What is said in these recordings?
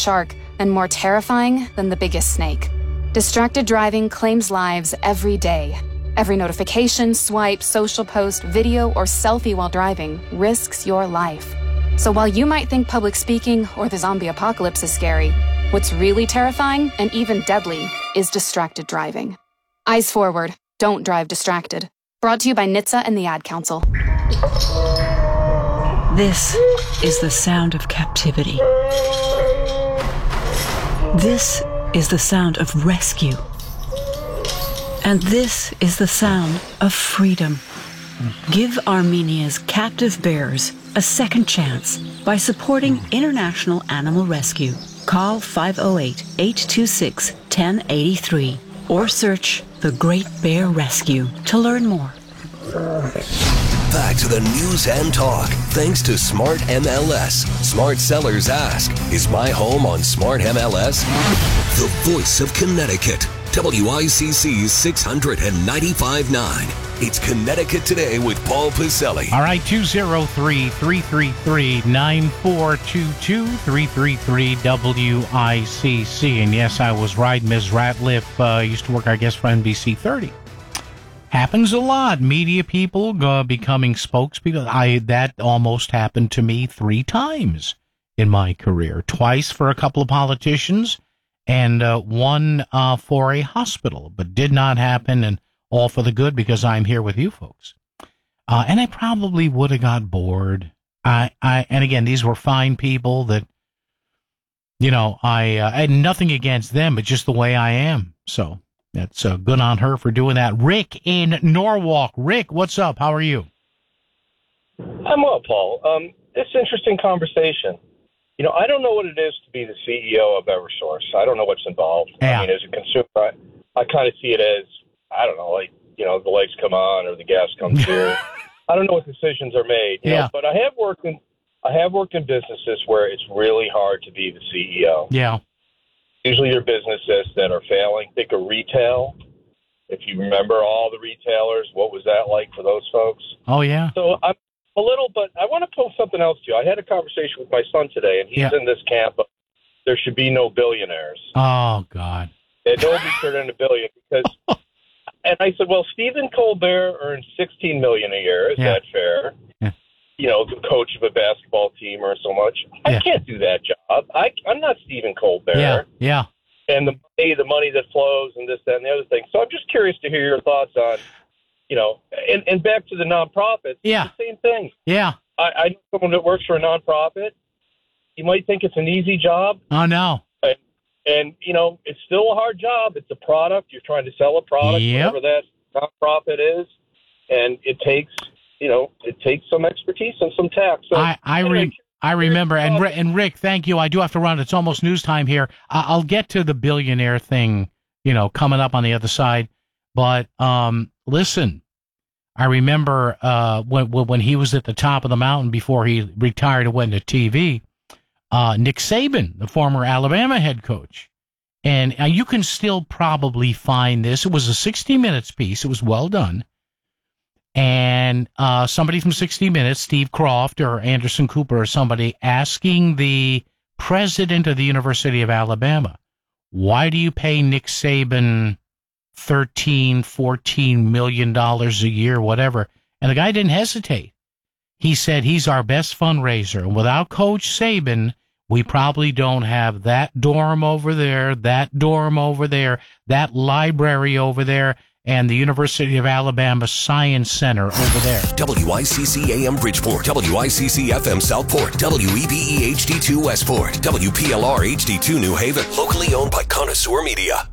shark and more terrifying than the biggest snake. Distracted driving claims lives every day. Every notification, swipe, social post, video, or selfie while driving risks your life. So while you might think public speaking or the zombie apocalypse is scary, what's really terrifying and even deadly is distracted driving. Eyes forward. Don't drive distracted. Brought to you by NHTSA and the Ad Council. This is the sound of captivity. This is the sound of rescue. And this is the sound of freedom. Give Armenia's captive bears a second chance by supporting International Animal Rescue. Call 508-826-1083 or search The Great Bear Rescue to learn more. Back to the news and talk, thanks to Smart MLS. Smart sellers ask, is my home on Smart MLS? The voice of Connecticut, WICC's 695.9. It's Connecticut Today with Paul Pacelli. All right, 203-333-9422, 333-WICC. And yes, I was right. Ms. Ratliff used to work, I guess, for NBC 30. Happens a lot. Media people becoming spokespeople. That almost happened to me 3 times in my career. Twice for a couple of politicians and one for a hospital. But did not happen, and all for the good because I'm here with you folks. And I probably would have got bored. And again, these were fine people that, I had nothing against them, but just the way I am. So that's good on her for doing that. Rick in Norwalk. Rick, what's up? How are you? I'm well, Paul. It's an interesting conversation. I don't know what it is to be the CEO of Eversource. I don't know what's involved. Yeah. I mean, as a consumer, I kind of see it as, I don't know, like, the lights come on or the gas comes here. I don't know what decisions are made. But I have worked in businesses where it's really hard to be the CEO. Yeah. Usually they're businesses that are failing. Think of retail. If you remember all the retailers, what was that like for those folks? Oh, yeah. So I'm but I want to pull something else to you. I had a conversation with my son today, and he's in this camp of there should be no billionaires. Oh, God. And nobody turned into a billion because... And I said, well, Stephen Colbert earns $16 million a year. Is that fair? Yeah. The coach of a basketball team or so much. I can't do that job. I'm not Stephen Colbert. Yeah, yeah. And the money that flows and this, that, and the other thing. So I'm just curious to hear your thoughts on, and back to the nonprofits. Yeah. It's the same thing. Yeah. I know someone that works for a nonprofit. You might think it's an easy job. Oh, no. And, it's still a hard job. It's a product. You're trying to sell a product, whatever that nonprofit is. And it takes some expertise and some tact. So, I remember. And Rick, thank you. I do have to run. It's almost news time here. I'll get to the billionaire thing, coming up on the other side. But listen, I remember when he was at the top of the mountain before he retired and went to TV. Nick Saban, the former Alabama head coach. And you can still probably find this. It was a 60 Minutes piece. It was well done. And somebody from 60 Minutes, Steve Croft or Anderson Cooper or somebody, asking the president of the University of Alabama, why do you pay Nick Saban $13-14 million a year, whatever? And the guy didn't hesitate. He said he's our best fundraiser. And without Coach Saban, we probably don't have that dorm over there, that dorm over there, that library over there, and the University of Alabama Science Center over there. WICC AM Bridgeport, WICC FM Southport, WEBE HD2 Westport, WPLR HD2 New Haven, locally owned by Connoisseur Media.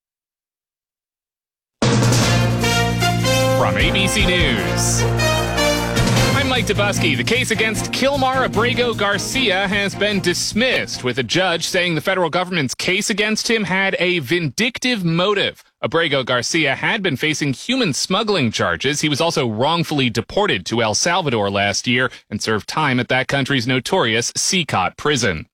From ABC News, I'm Mike Dubusky. The case against Kilmar Abrego Garcia has been dismissed, with a judge saying the federal government's case against him had a vindictive motive. Abrego Garcia had been facing human smuggling charges. He was also wrongfully deported to El Salvador last year and served time at that country's notorious CCOT prison.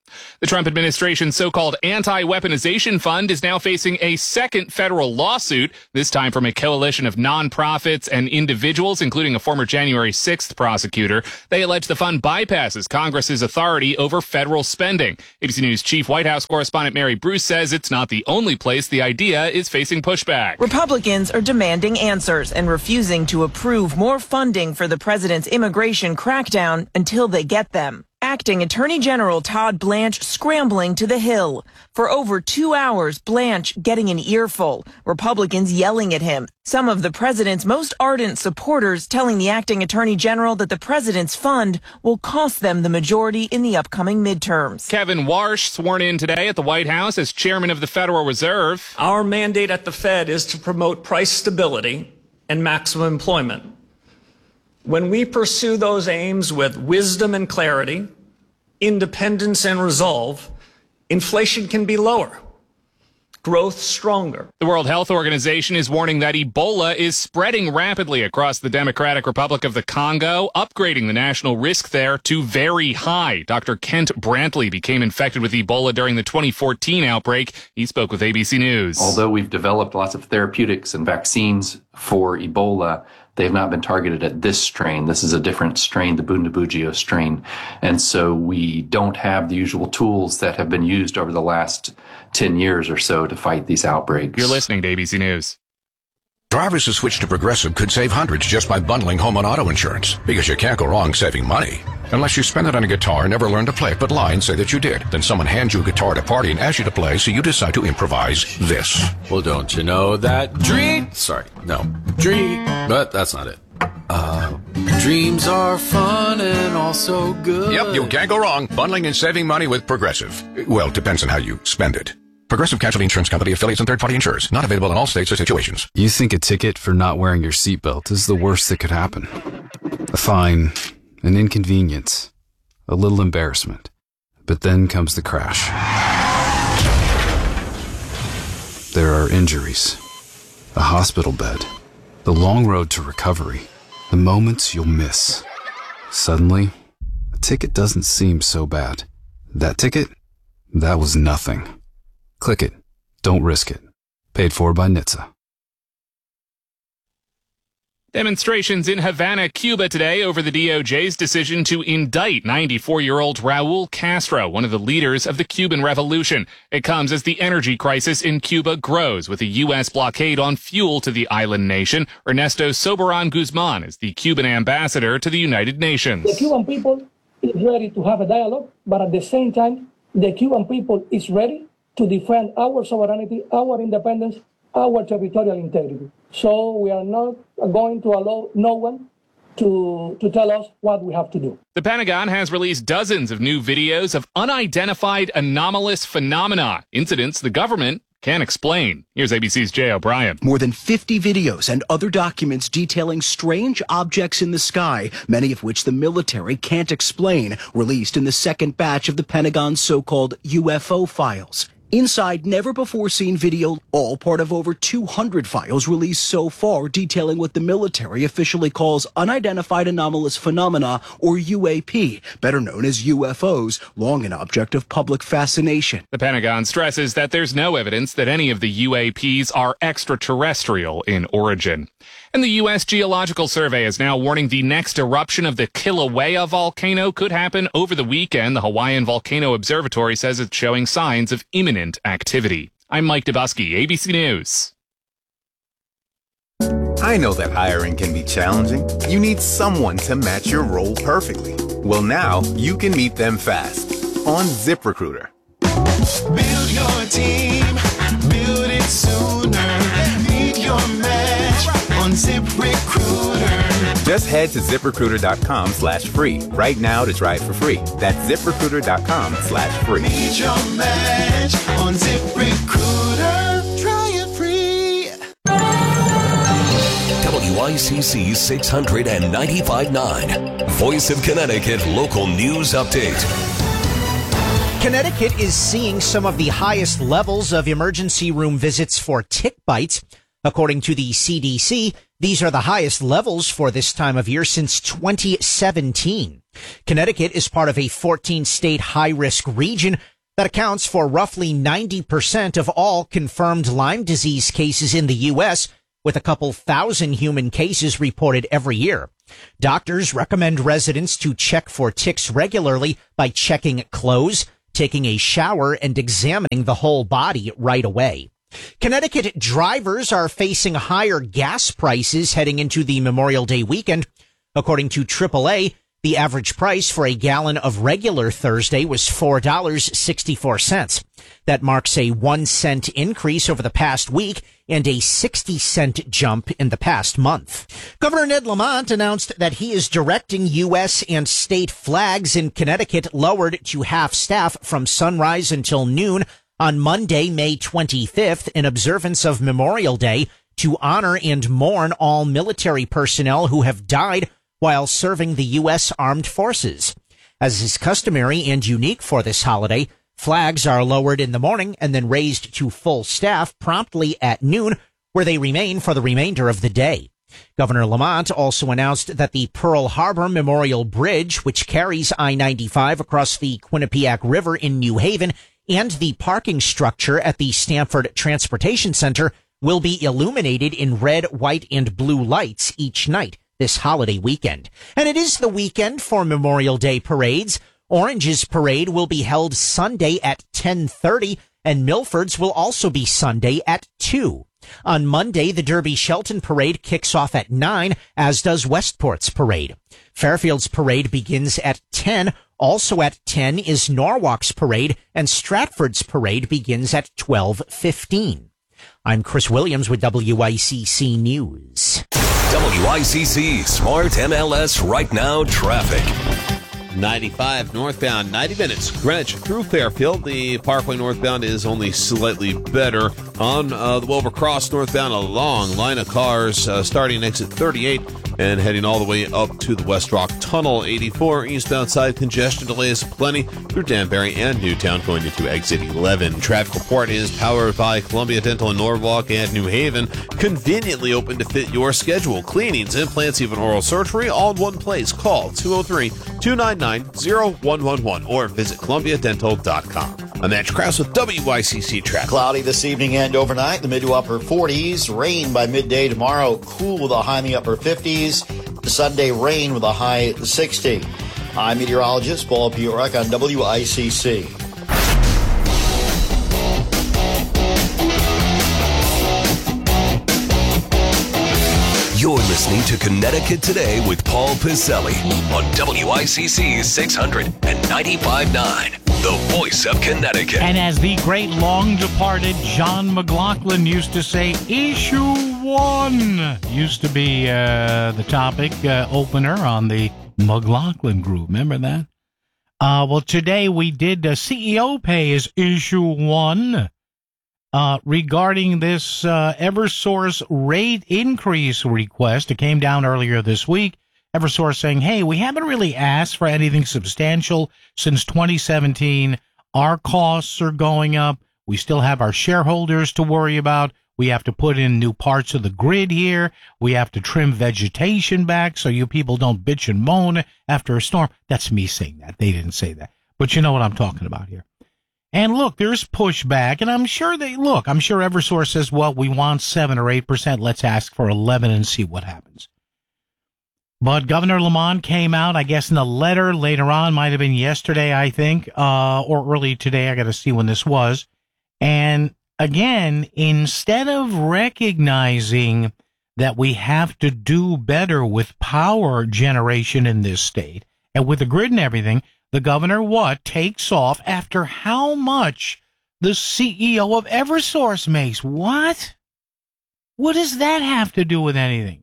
The Trump administration's so-called anti-weaponization fund is now facing a second federal lawsuit, this time from a coalition of nonprofits and individuals, including a former January 6th prosecutor. They allege the fund bypasses Congress's authority over federal spending. ABC News Chief White House correspondent Mary Bruce says it's not the only place the idea is facing pushback. Republicans are demanding answers and refusing to approve more funding for the president's immigration crackdown until they get them. Acting Attorney General Todd Blanche scrambling to the Hill. For over 2 hours, Blanche getting an earful. Republicans yelling at him. Some of the president's most ardent supporters telling the acting Attorney General that the president's fund will cost them the majority in the upcoming midterms. Kevin Warsh sworn in today at the White House as chairman of the Federal Reserve. Our mandate at the Fed is to promote price stability and maximum employment. When we pursue those aims with wisdom and clarity, independence and resolve, inflation can be lower, growth stronger. The World Health Organization is warning that Ebola is spreading rapidly across the Democratic Republic of the Congo, upgrading the national risk there to very high. Dr. Kent Brantley became infected with Ebola during the 2014 outbreak. He spoke with ABC News. Although we've developed lots of therapeutics and vaccines for Ebola, they have not been targeted at this strain. This is a different strain, the Bundibugyo strain. And so we don't have the usual tools that have been used over the last 10 years or so to fight these outbreaks. You're listening to ABC News. Drivers who switch to Progressive could save hundreds just by bundling home and auto insurance, because you can't go wrong saving money. Unless you spend it on a guitar and never learn to play it, but lie and say that you did. Then someone hands you a guitar at a party and asks you to play, so you decide to improvise this. Well, don't you know that but that's not it. Dreams are fun and also good. Yep, you can't go wrong bundling and saving money with Progressive. Well, depends on how you spend it. Progressive Casualty Insurance Company, affiliates, and third-party insurers. Not available in all states or situations. You think a ticket for not wearing your seatbelt is the worst that could happen. A fine, an inconvenience, a little embarrassment. But then comes the crash. There are injuries, a hospital bed, the long road to recovery, the moments you'll miss. Suddenly, a ticket doesn't seem so bad. That ticket? That was nothing. Click it. Don't risk it. Paid for by NHTSA. Demonstrations in Havana, Cuba today over the DOJ's decision to indict 94-year-old Raul Castro, one of the leaders of the Cuban Revolution. It comes as the energy crisis in Cuba grows with a U.S. blockade on fuel to the island nation. Ernesto Soberan Guzman is the Cuban ambassador to the United Nations. The Cuban people is ready to have a dialogue, but at the same time, the Cuban people is ready to defend our sovereignty, our independence, our territorial integrity. So we are not going to allow no one to tell us what we have to do. The Pentagon has released dozens of new videos of unidentified anomalous phenomena, incidents the government can't explain. Here's ABC's Jay O'Brien. More than 50 videos and other documents detailing strange objects in the sky, many of which the military can't explain, released in the second batch of the Pentagon's so-called UFO files. Inside never-before-seen video, all part of over 200 files released so far detailing what the military officially calls unidentified anomalous phenomena, or UAP, better known as UFOs, long an object of public fascination. The Pentagon stresses that there's no evidence that any of the UAPs are extraterrestrial in origin. And the U.S. Geological Survey is now warning the next eruption of the Kilauea volcano could happen over the weekend. The Hawaiian Volcano Observatory says it's showing signs of imminent activity. I'm Mike Dubusky, ABC News. I know that hiring can be challenging. You need someone to match your role perfectly. Well, now you can meet them fast on ZipRecruiter. Build your team, build it sooner. Meet your match on ZipRecruiter. Just head to ZipRecruiter.com/free right now to try it for free. That's ZipRecruiter.com/free. Meet your match on ZipRecruiter. Try it free. WICC 695.9, Voice of Connecticut Local News Update. Connecticut is seeing some of the highest levels of emergency room visits for tick bites. According to the CDC, these are the highest levels for this time of year since 2017. Connecticut is part of a 14-state high-risk region that accounts for roughly 90% of all confirmed Lyme disease cases in the U.S., with a couple thousand human cases reported every year. Doctors recommend residents to check for ticks regularly by checking clothes, taking a shower, and examining the whole body right away. Connecticut drivers are facing higher gas prices heading into the Memorial Day weekend. According to AAA, the average price for a gallon of regular Thursday was $4.64. That marks a 1 cent increase over the past week and a 60-cent jump in the past month. Governor Ned Lamont announced that he is directing U.S. and state flags in Connecticut lowered to half staff from sunrise until noon on Monday, May 25th, in observance of Memorial Day, to honor and mourn all military personnel who have died while serving the U.S. Armed Forces. As is customary and unique for this holiday, flags are lowered in the morning and then raised to full staff promptly at noon, where they remain for the remainder of the day. Governor Lamont also announced that the Pearl Harbor Memorial Bridge, which carries I-95 across the Quinnipiac River in New Haven, and the parking structure at the Stamford Transportation Center will be illuminated in red, white, and blue lights each night this holiday weekend. And it is the weekend for Memorial Day parades. Orange's parade will be held Sunday at 10:30, and Milford's will also be Sunday at 2. On Monday, the Derby Shelton parade kicks off at 9, as does Westport's parade. Fairfield's parade begins at 10. Also at 10 is Norwalk's parade, and Stratford's parade begins at 12:15. I'm Chris Williams with WICC News. WICC Smart MLS Right Now Traffic. 95 northbound, 90 minutes, Greenwich through Fairfield. The Parkway northbound is only slightly better. On the Wilbur Cross northbound, a long line of cars starting exit 38 and heading all the way up to the West Rock Tunnel. 84 eastbound side congestion delays plenty through Danbury and Newtown going into exit 11. Traffic report is powered by Columbia Dental in Norwalk and New Haven. Conveniently open to fit your schedule. Cleanings, implants, even oral surgery, all in one place. Call 203-299-0111 or visit columbiadental.com. I'm Matt Krause with WICC Traffic. Cloudy this evening and overnight, the mid to upper 40s. Rain by midday tomorrow, cool with a high in the upper 50s. Sunday, rain with a high 60. I'm meteorologist Paul Piorek on WICC. You're listening to Connecticut Today with Paul Piselli on WICC 695.9, the voice of Connecticut. And as the great long-departed John McLaughlin used to say, Issue 1 used to be the topic opener on the McLaughlin Group. Remember that? Well, today we did CEO pay is Issue 1. Regarding this Eversource rate increase request. It came down earlier this week. Eversource saying, hey, we haven't really asked for anything substantial since 2017. Our costs are going up. We still have our shareholders to worry about. We have to put in new parts of the grid here. We have to trim vegetation back so you people don't bitch and moan after a storm. That's me saying that. They didn't say that. But you know what I'm talking about here. And look, there's pushback, and I'm sure Eversource says, well, we want 7 or 8%. Let's ask for 11 and see what happens. But Governor Lamont came out, I guess, in a letter later on, might have been yesterday, I think, or early today. I got to see when this was. And again, instead of recognizing that we have to do better with power generation in this state and with the grid and everything, the governor, takes off after how much the CEO of Eversource makes. What? What does that have to do with anything?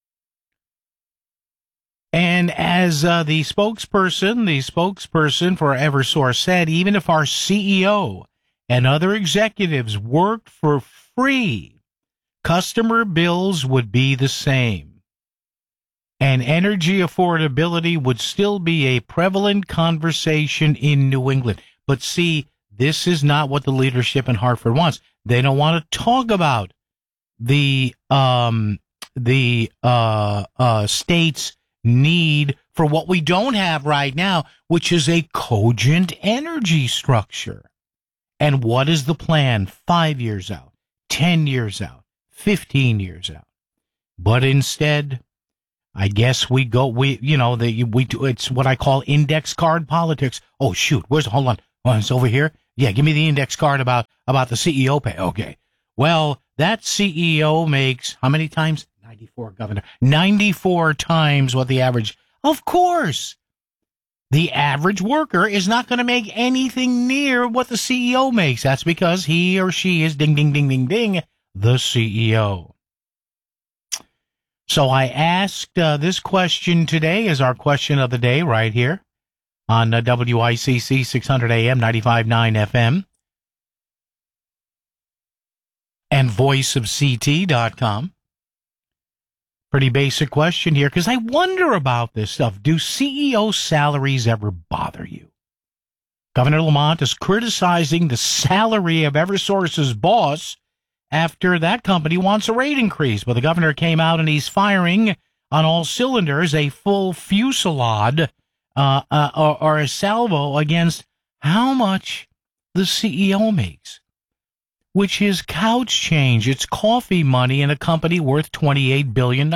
And as the spokesperson for Eversource said, even if our CEO and other executives worked for free, customer bills would be the same. And energy affordability would still be a prevalent conversation in New England. But see, this is not what the leadership in Hartford wants. They don't want to talk about the state's need for what we don't have right now, which is a cogent energy structure. And what is the plan 5 years out, 10 years out, 15 years out? But instead, I guess it's what I call index card politics. Oh, shoot. Hold on. Oh, it's over here. Yeah, give me the index card about the CEO pay. Okay. Well, that CEO makes how many times? 94, Governor. 94 times what the average. Of course. The average worker is not going to make anything near what the CEO makes. That's because he or she is ding, ding, ding, ding, ding, the CEO. So I asked this question today as our question of the day right here on WICC 600 AM, 95.9 FM, and voiceofct.com. Pretty basic question here, because I wonder about this stuff. Do CEO salaries ever bother you? Governor Lamont is criticizing the salary of Eversource's boss after that company wants a rate increase. But the governor came out and he's firing on all cylinders a full fusillade or a salvo against how much the CEO makes, which is couch change. It's coffee money in a company worth $28 billion.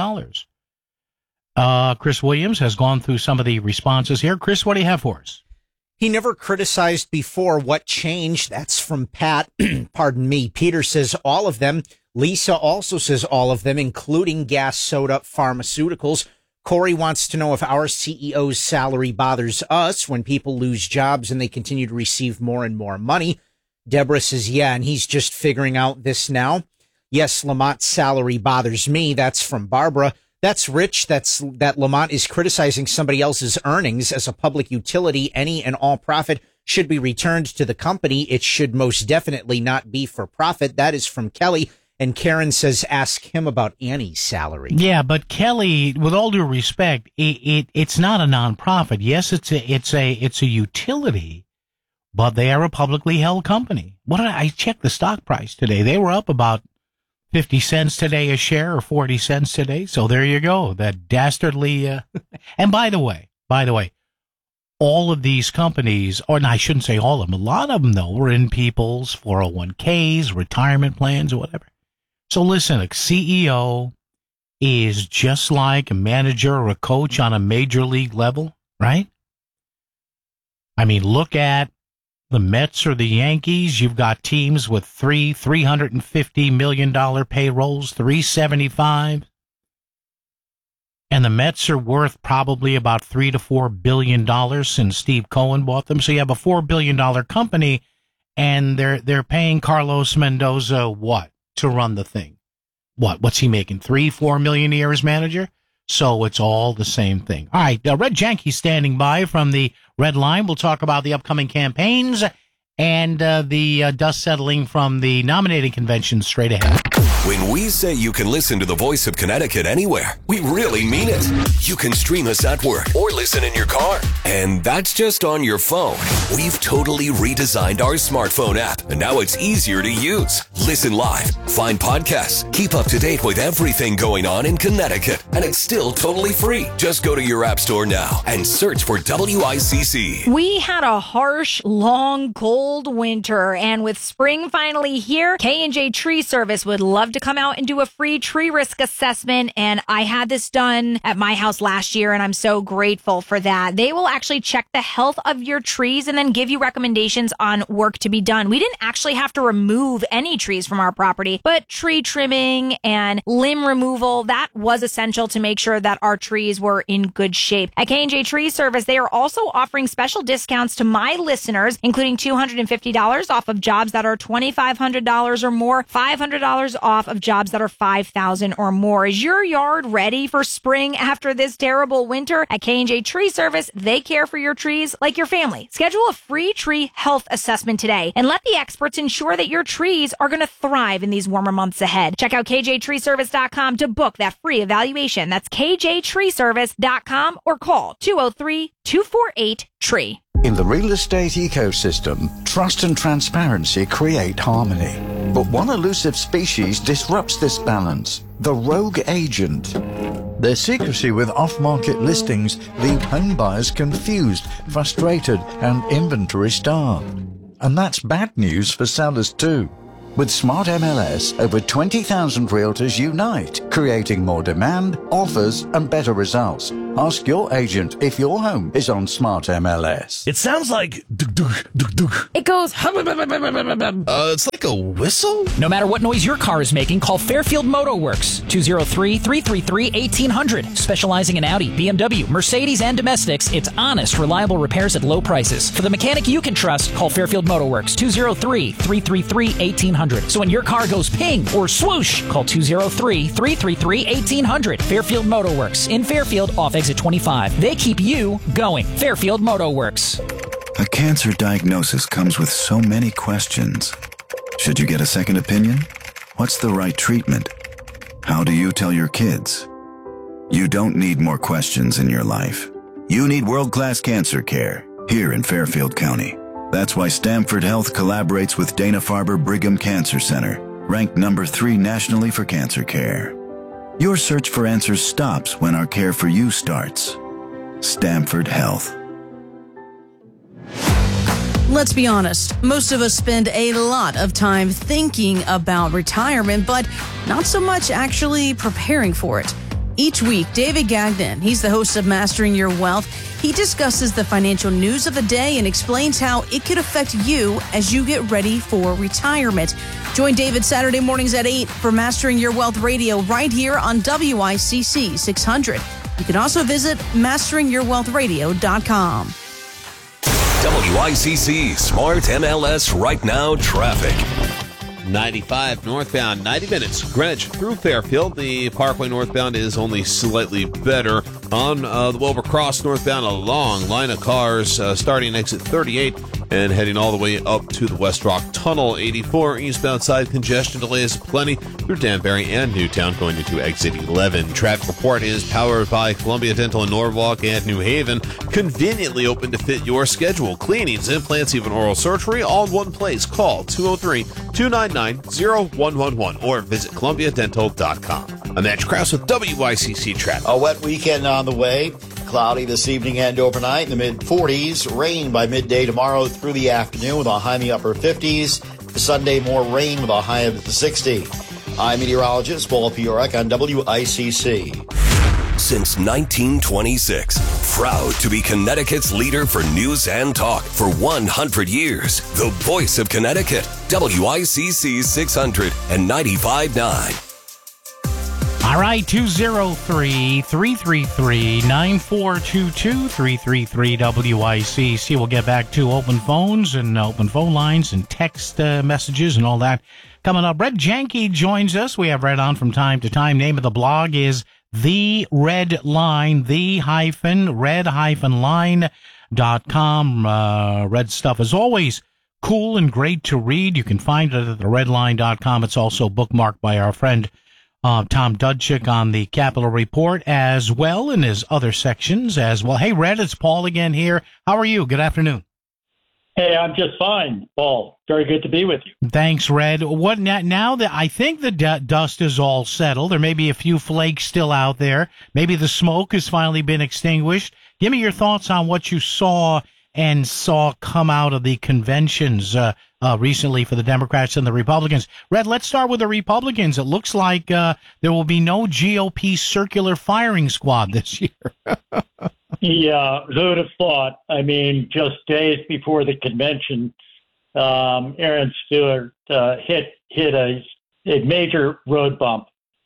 Chris Williams has gone through some of the responses here. Chris, what do you have for us? He never criticized before. What changed? That's from Pat. Pardon me. Peter says all of them. Lisa also says all of them, including gas, soda, pharmaceuticals. Corey wants to know if our CEO's salary bothers us when people lose jobs and they continue to receive more and more money. Deborah says, yeah, and he's just figuring out this now. Yes, Lamont's salary bothers me. That's from Barbara. That's rich. That Lamont is criticizing somebody else's earnings. As a public utility, any and all profit should be returned to the company. It should most definitely not be for profit. That is from Kelly. And Karen says, ask him about Annie's salary. Yeah, but Kelly, with all due respect, it's not a nonprofit. Yes, it's a utility, but they are a publicly held company. I checked the stock price today. They were up about 50 cents today a share, or 40 cents today. So there you go. That dastardly. And by the way, all of these companies, or I shouldn't say all of them, a lot of them though, were in people's 401ks, retirement plans, or whatever. So listen, a CEO is just like a manager or a coach on a major league level, right? I mean, look at the Mets or the Yankees. You've got teams with $350 million payrolls, $375. And the Mets are worth probably about $3 to $4 billion since Steve Cohen bought them. So you have a $4 billion company, and they're paying Carlos Mendoza what to run the thing? What's he making? $3-4 million a year as manager? So it's all the same thing. All right, Red Janke standing by from the Red Line. We'll talk about the upcoming campaigns and the dust settling from the nominating convention straight ahead. When we say you can listen to the Voice of Connecticut anywhere, we really mean it. You can stream us at work or listen in your car. And that's just on your phone. We've totally redesigned our smartphone app, and now it's easier to use. Listen live, find podcasts, keep up to date with everything going on in Connecticut, and it's still totally free. Just go to your app store now and search for WICC. We had a harsh, long, cold winter, and with spring finally here, K&J Tree Service would love to come out and do a free tree risk assessment, and I had this done at my house last year, and I'm so grateful for that. They will actually check the health of your trees and then give you recommendations on work to be done. We didn't actually have to remove any trees from our property, but tree trimming and limb removal, that was essential to make sure that our trees were in good shape. At K&J Tree Service, they are also offering special discounts to my listeners, including $250 off of jobs that are $2,500 or more, $500 off of jobs that are $5,000 or more. Is your yard ready for spring after this terrible winter? At K&J Tree Service, they care for your trees like your family. Schedule a free tree health assessment today and let the experts ensure that your trees are going to thrive in these warmer months ahead. Check out kjtreeservice.com to book that free evaluation. That's kjtreeservice.com or call 203-248-TREE. In the real estate ecosystem, trust and transparency create harmony. But one elusive species disrupts this balance: the rogue agent. Their secrecy with off-market listings leave home buyers confused, frustrated, and inventory-starved. And that's bad news for sellers too. With Smart MLS, over 20,000 realtors unite, creating more demand, offers, and better results. Ask your agent if your home is on Smart MLS. It sounds like It goes it's like a whistle? No matter what noise your car is making, call Fairfield Moto Works, 203-333-1800. Specializing in Audi, BMW, Mercedes, and domestics, it's honest, reliable repairs at low prices. For the mechanic you can trust, call Fairfield Moto Works, 203-333-1800. So when your car goes ping or swoosh, call 203-333-1800. Fairfield Moto Works in Fairfield off exit 25. They keep you going. Fairfield Moto Works. A cancer diagnosis comes with so many questions. Should you get a second opinion? What's the right treatment? How do you tell your kids? You don't need more questions in your life. You need world-class cancer care here in Fairfield County. That's why Stamford Health collaborates with Dana-Farber Brigham Cancer Center, ranked number 3 nationally for cancer care. Your search for answers stops when our care for you starts. Stamford Health. Let's be honest, most of us spend a lot of time thinking about retirement, but not so much actually preparing for it. Each week, David Gagnon, he's the host of Mastering Your Wealth. He discusses the financial news of the day and explains how it could affect you as you get ready for retirement. Join David Saturday mornings at 8 for Mastering Your Wealth Radio right here on WICC 600. You can also visit masteringyourwealthradio.com. WICC Smart MLS Right Now traffic. 95 northbound, 90 minutes. Greenwich through Fairfield. The Parkway northbound is only slightly better. On the Wilbur Cross northbound, a long line of cars starting exit 38 and heading all the way up to the West Rock Tunnel. 84 eastbound side congestion delays plenty through Danbury and Newtown going into exit 11. Traffic report is powered by Columbia Dental in Norwalk and New Haven. Conveniently open to fit your schedule. Cleanings, implants, even oral surgery, all in one place. Call 203-299-0111 or visit columbiadental.com. I'm Matt Krause with WICC Traffic. A wet weekend on the way. Cloudy this evening and overnight in the mid-40s. Rain by midday tomorrow through the afternoon with a high in the upper 50s. Sunday, more rain with a high of 60. I'm meteorologist Paul Piorek on WICC. Since 1926, proud to be Connecticut's leader for news and talk for 100 years. The voice of Connecticut, WICC 600 and 95.9. All right, 203-333-9422, 333-WICC. We'll get back to open phones and open phone lines and text messages and all that. Coming up, Red Janke joins us. We have Red on from time to time. Name of the blog is The Red Line, red-line.com. Red stuff, as always, cool and great to read. You can find it at theredline.com. It's also bookmarked by our friend Tom Dudchik on the Capitol Report as well, in his other sections as well. Hey, Red, it's Paul again here. How are you? Good afternoon. Hey, I'm just fine, Paul. Very good to be with you. Thanks, Red. What now that I think the dust is all settled, there may be a few flakes still out there. Maybe the smoke has finally been extinguished. Give me your thoughts on what you saw come out of the conventions recently for the Democrats and the Republicans. Red, let's start with the Republicans. It looks like there will be no GOP circular firing squad this year. Yeah, who would have thought? I mean, just days before the convention, Aaron Stewart hit a major road bump.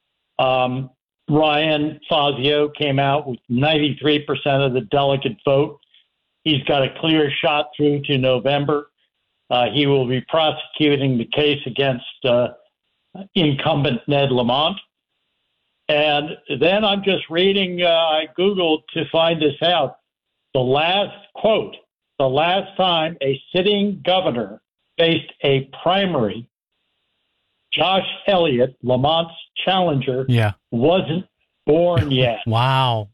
Ryan Fazio came out with 93% of the delegate vote. He's got a clear shot through to November. He will be prosecuting the case against incumbent Ned Lamont. And then I'm just reading, I Googled to find this out. The last time a sitting governor faced a primary, Josh Elliott, Lamont's challenger, wasn't born yet. Wow.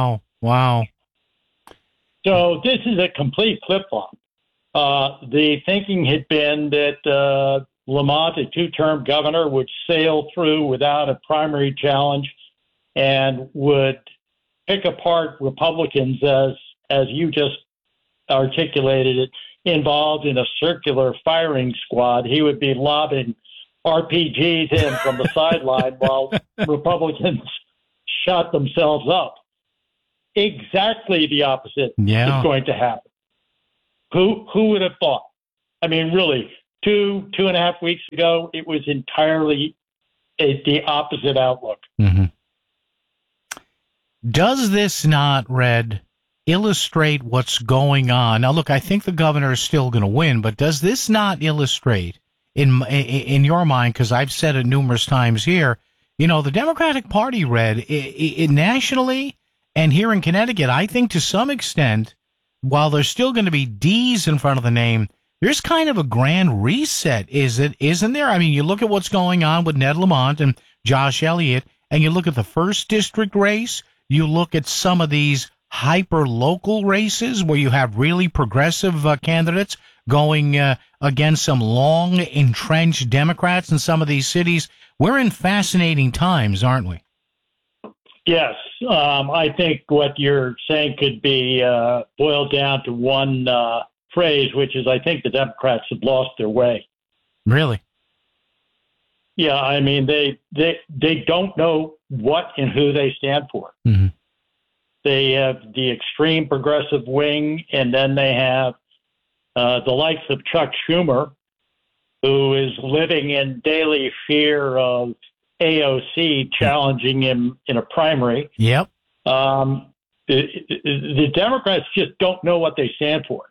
So this is a complete flip-flop. The thinking had been that Lamont, a two-term governor, would sail through without a primary challenge. and would pick apart Republicans as you just articulated it, involved in a circular firing squad. He would be lobbing RPGs in from the sideline while Republicans shot themselves up. Exactly the opposite is going to happen. Who would have thought? I mean, really, 2.5 weeks ago, it was entirely the opposite outlook. Mm-hmm. Does this not, Red, illustrate what's going on? Now, look, I think the governor is still going to win, but does this not illustrate, in your mind, because I've said it numerous times here, the Democratic Party, Red, nationally and here in Connecticut, I think to some extent, while there's still going to be D's in front of the name, there's kind of a grand reset, isn't there? I mean, you look at what's going on with Ned Lamont and Josh Elliott, and you look at the 1st District race, you look at some of these hyper-local races where you have really progressive candidates going against some long-entrenched Democrats in some of these cities. We're in fascinating times, aren't we? Yes. I think what you're saying could be boiled down to one phrase, which is I think the Democrats have lost their way. Really? Yeah, I mean, they don't know what and who they stand for. Mm-hmm. They have the extreme progressive wing, and then they have the likes of Chuck Schumer, who is living in daily fear of AOC challenging him in a primary. Yep. The Democrats just don't know what they stand for.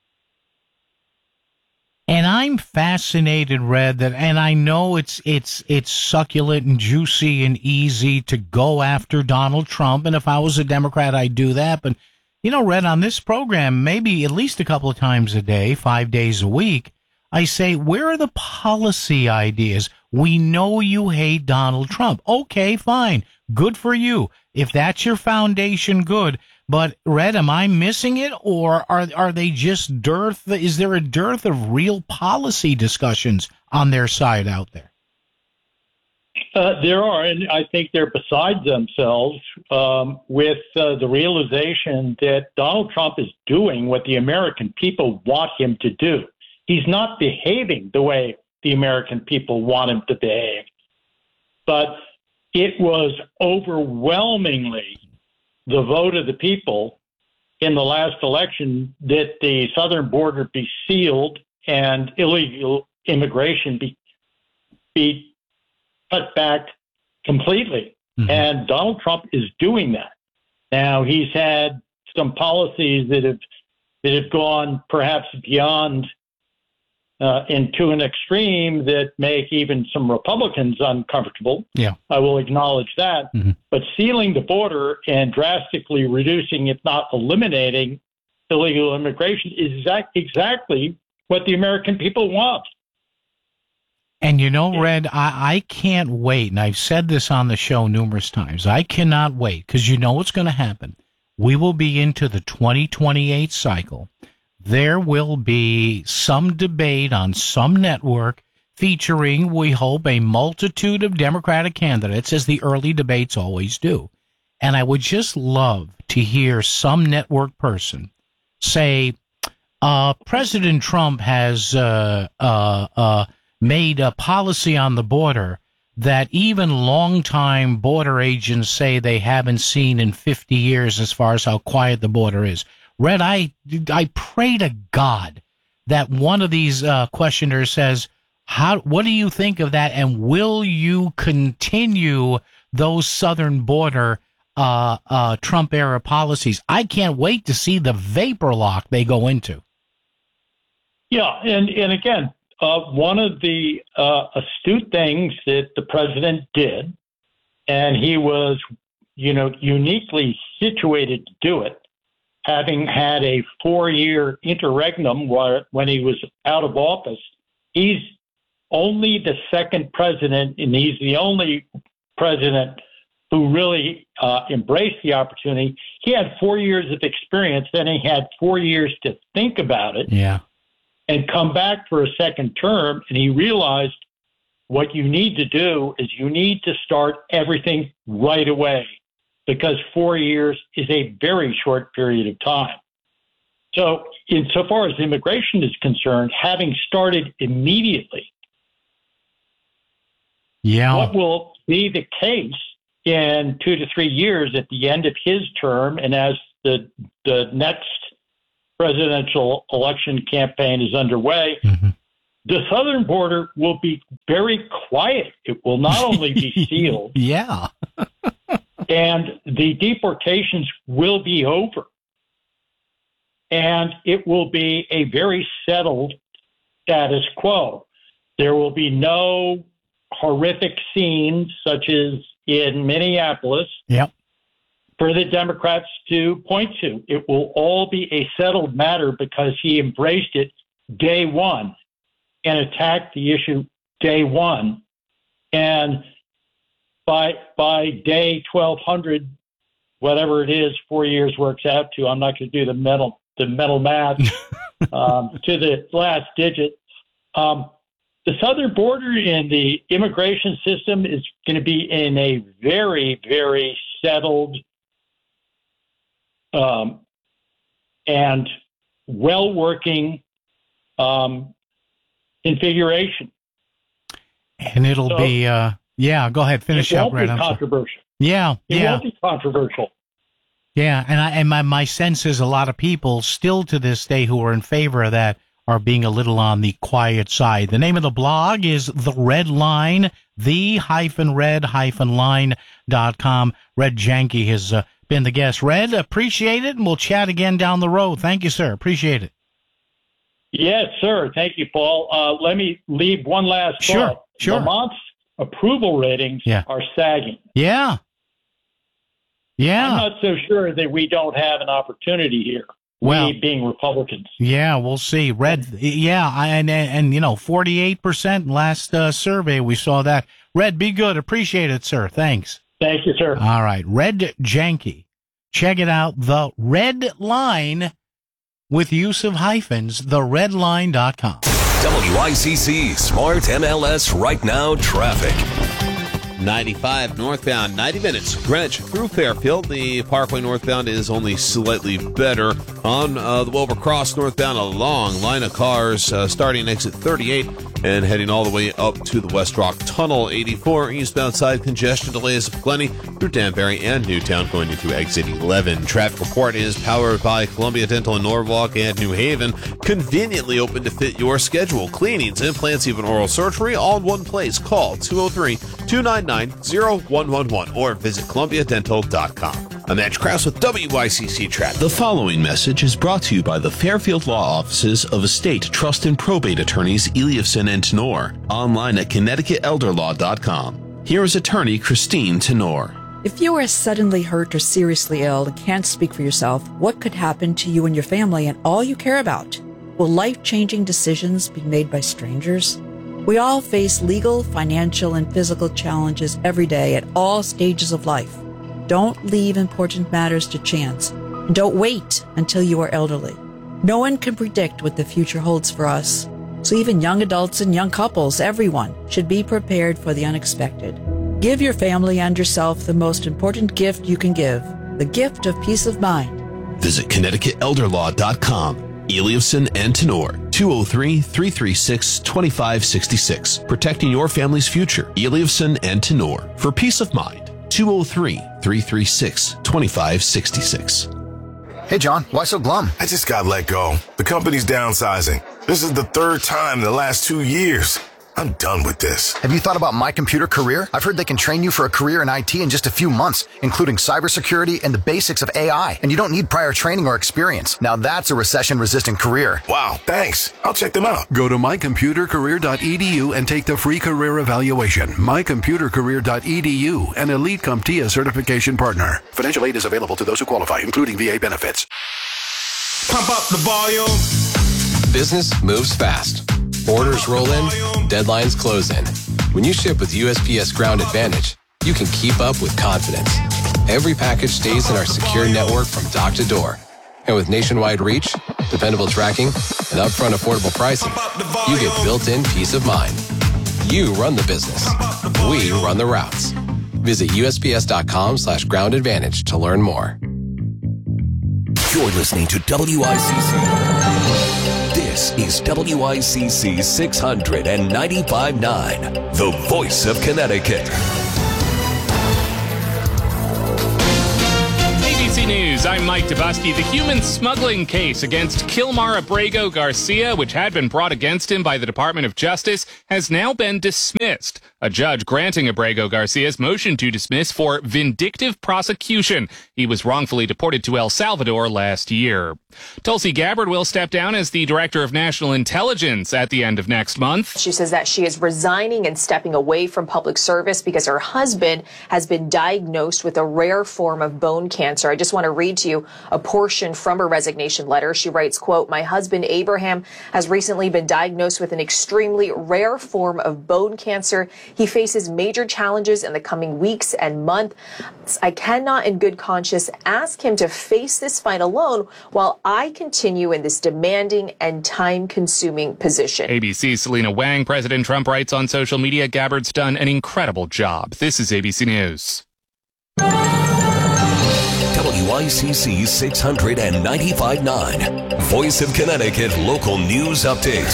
And I'm fascinated, Red, and I know it's succulent and juicy and easy to go after Donald Trump. And if I was a Democrat, I'd do that. But, Red, on this program, maybe at least a couple of times a day, 5 days a week, I say, where are the policy ideas? We know you hate Donald Trump. Okay, fine. Good for you. If that's your foundation, good. But, Red, am I missing it, or are they just dearth? Is there a dearth of real policy discussions on their side out there? There are, and I think they're beside themselves with the realization that Donald Trump is doing what the American people want him to do. He's not behaving the way the American people want him to behave. But it was overwhelmingly the vote of the people in the last election that the southern border be sealed and illegal immigration be cut back completely. Mm-hmm. And Donald Trump is doing that. Now, he's had some policies that have gone perhaps beyond into an extreme that make even some Republicans uncomfortable. Yeah, I will acknowledge that. Mm-hmm. But sealing the border and drastically reducing, if not eliminating, illegal immigration is exactly what the American people want. And Red, I can't wait, and I've said this on the show numerous times, I cannot wait, because what's going to happen. We will be into the 2028 cycle. There will be some debate on some network featuring, we hope, a multitude of Democratic candidates, as the early debates always do. And I would just love to hear some network person say, President Trump has made a policy on the border that even longtime border agents say they haven't seen in 50 years as far as how quiet the border is. Red, I pray to God that one of these questioners says, what do you think of that? And will you continue those southern border Trump era policies? I can't wait to see the vapor lock they go into. Yeah. And again, one of the astute things that the president did, and he was, uniquely situated to do it, having had a 4-year interregnum when he was out of office. He's only the second president, and he's the only president who really embraced the opportunity. He had 4 years of experience, then he had 4 years to think about it. Yeah. And come back for a second term, and he realized what you need to do is you need to start everything right away, because 4 years is a very short period of time. So insofar as immigration is concerned, having started immediately, what will be the case in 2 to 3 years at the end of his term, and as the next presidential election campaign is underway, the southern border will be very quiet. It will not only be sealed, yeah, and the deportations will be over. And it will be a very settled status quo. There will be no horrific scenes such as in Minneapolis for the Democrats to point to. It will all be a settled matter because he embraced it day one and attacked the issue day one. And by day 1200, whatever it is, 4 years works out to, I'm not going to do the mental math to the last digit. The southern border in the immigration system is going to be in a very, very settled and well-working configuration. And it'll be, go ahead, finish up, Red. It won't be controversial. It won't be controversial. Yeah, and my sense is a lot of people still to this day who are in favor of that are being a little on the quiet side. The name of the blog is The Red Line, the-red-line.com. Red Janke has been the guest. Red, appreciate it, and we'll chat again down the road. Thank you, sir. Appreciate it. Yes, sir. Thank you, Paul. Let me leave one last thought. Sure. Vermont's approval ratings are sagging. Yeah. I'm not so sure that we don't have an opportunity here. Well, we being Republicans. Yeah, we'll see. Red, and 48% last survey, we saw that. Red, be good. Appreciate it, sir. Thanks. Thank you, sir. All right. Red Janke. Check it out. The Red Line with use of hyphens, theredline.com. WICC Smart MLS Right Now Traffic. 95 northbound, 90 minutes. Greenwich through Fairfield. The Parkway northbound is only slightly better. On the Wilbur Cross northbound, a long line of cars starting exit 38 and heading all the way up to the West Rock Tunnel. 84 eastbound side congestion delays of Glenny through Danbury and Newtown going into exit 11. Traffic report is powered by Columbia Dental in Norwalk and New Haven. Conveniently open to fit your schedule. Cleanings, implants, even oral surgery, all in one place. Call 203-299-0111 or visit columbiadental.com. I'm Matt Krause with WICC Traffic. The following message is brought to you by the Fairfield Law Offices of Estate, Trust, and Probate Attorneys Eliafson and Tenor. Online at ConnecticutElderLaw.com. Here is attorney Christine Tenor. If you are suddenly hurt or seriously ill and can't speak for yourself, what could happen to you and your family and all you care about? Will life-changing decisions be made by strangers? We all face legal, financial, and physical challenges every day at all stages of life. Don't leave important matters to chance, and don't wait until you are elderly. No one can predict what the future holds for us, so even young adults and young couples, everyone, should be prepared for the unexpected. Give your family and yourself the most important gift you can give, the gift of peace of mind. Visit ConnecticutElderLaw.com. Eliafson and Tenor, 203-336-2566. Protecting your family's future. Eliafson and Tenor. For peace of mind. 203-336-2566. Hey, John, why so glum? I just got let go. The company's downsizing. This is the third time in the last 2 years. I'm done with this. Have you thought about My Computer Career? I've heard they can train you for a career in IT in just a few months, including cybersecurity and the basics of AI. And you don't need prior training or experience. Now that's a recession-resistant career. Wow, thanks. I'll check them out. Go to mycomputercareer.edu and take the free career evaluation. Mycomputercareer.edu, an Elite CompTIA certification partner. Financial aid is available to those who qualify, including VA benefits. Pump up the volume. Business moves fast. Orders roll in, deadlines close in. When you ship with USPS Ground Advantage, you can keep up with confidence. Every package stays in our secure network from dock to door. And with nationwide reach, dependable tracking, and upfront affordable pricing, you get built-in peace of mind. You run the business. We run the routes. Visit USPS.com/groundadvantage to learn more. You're listening to WICC. This is WICC 695.9, the voice of Connecticut. ABC News, I'm Mike Dubusky. The human smuggling case against Kilmar Abrego Garcia, which had been brought against him by the Department of Justice, has now been dismissed. A judge granting Abrego Garcia's motion to dismiss for vindictive prosecution. He was wrongfully deported to El Salvador last year. Tulsi Gabbard will step down as the Director of National Intelligence at the end of next month. She says that she is resigning and stepping away from public service because her husband has been diagnosed with a rare form of bone cancer. I just want to read to you a portion from her resignation letter. She writes, quote, "My husband Abraham has recently been diagnosed with an extremely rare form of bone cancer. He faces major challenges in the coming weeks and months. I cannot in good conscience ask him to face this fight alone while I continue in this demanding and time-consuming position." ABC's Selena Wang. President Trump writes on social media, Gabbard's done an incredible job. This is ABC News. WICC 695.9, Voice of Connecticut Local News Update.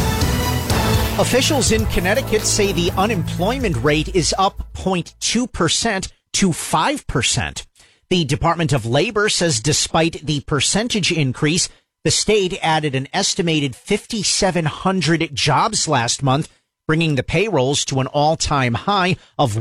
Officials in Connecticut say the unemployment rate is up 0.2% to 5%. The Department of Labor says despite the percentage increase, the state added an estimated 5,700 jobs last month, bringing the payrolls to an all-time high of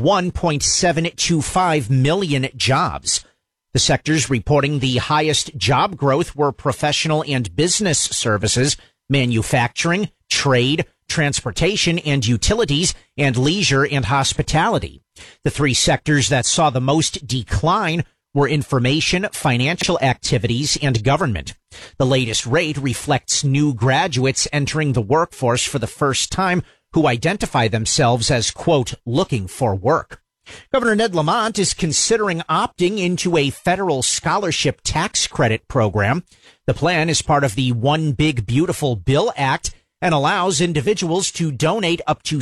1.725 million jobs. The sectors reporting the highest job growth were professional and business services, manufacturing, trade, transportation and utilities, and leisure and hospitality. The three sectors that saw the most decline were information, financial activities, and government. The latest rate reflects new graduates entering the workforce for the first time who identify themselves as, quote, looking for work. Governor Ned Lamont is considering opting into a federal scholarship tax credit program. The plan is part of the One Big Beautiful Bill Act and allows individuals to donate up to